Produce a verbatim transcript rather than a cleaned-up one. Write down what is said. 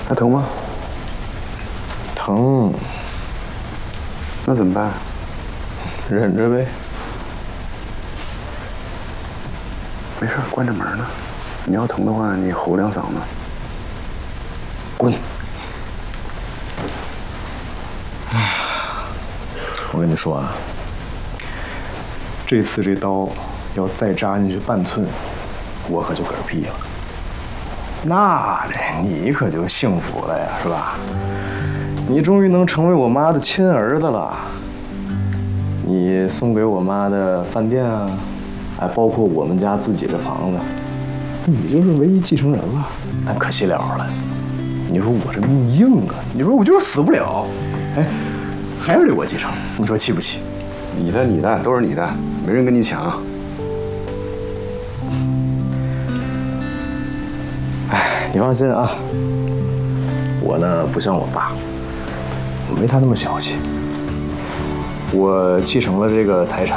还疼吗？ 疼。 那怎么办？ 忍着呗。 没事，关着门呢。你要疼的话，你吼两嗓子。 滚！哎，我跟你说啊，这次这刀要再扎进去半寸，我可就嗝屁了。那这你可就幸福了呀，是吧？你终于能成为我妈的亲儿子了。你送给我妈的饭店啊，还包括我们家自己的房子，你就是唯一继承人了。那可惜了了。你说我这命硬啊，你说我就是死不了，哎，还是得我继承，你说气不气？ 你的你的都是你的，没人跟你抢。 哎，你放心啊，我呢不像我爸，我没他那么小气。我继承了这个财产。